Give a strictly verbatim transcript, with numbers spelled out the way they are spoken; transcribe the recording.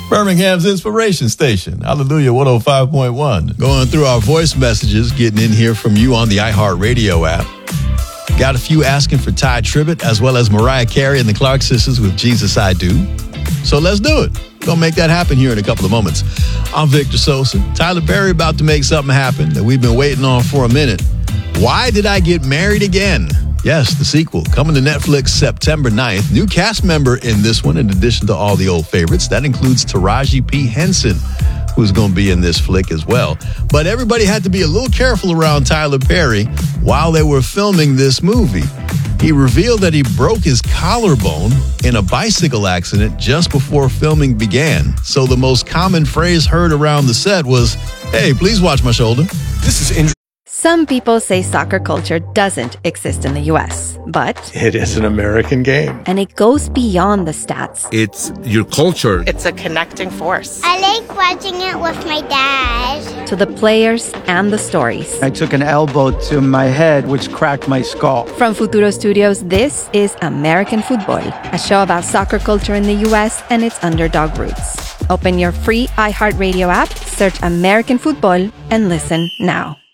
Birmingham's Inspiration Station. Hallelujah, one oh five point one. Going through our voice messages, getting in here from you on the iHeartRadio app. Got a few asking for Ty Tribbett, as well as Mariah Carey and the Clark Sisters with Jesus I Do. So let's do it. We're going to make that happen here in a couple of moments. I'm Victor Sosa. Tyler Perry about to make something happen that we've been waiting on for a minute. Why Did I Get Married Again? Yes, the sequel coming to Netflix September ninth. New cast member in this one, in addition to all the old favorites. That includes Taraji P. Henson, who's going to be in this flick as well. But everybody had to be a little careful around Tyler Perry while they were filming this movie. He revealed that he broke his collarbone in a bicycle accident just before filming began. So the most common phrase heard around the set was, "Hey, please watch my shoulder." This is interesting. Some people say soccer culture doesn't exist in the U S, but It is an American game. and it goes beyond the stats. It's your culture. It's a connecting force. I like watching it with my dad. To the players and the stories. I took an elbow to my head, which cracked my skull. From Futuro Studios, this is American Football, a show about soccer culture in the U S and its underdog roots. Open your free iHeartRadio app, search American Football, and listen now.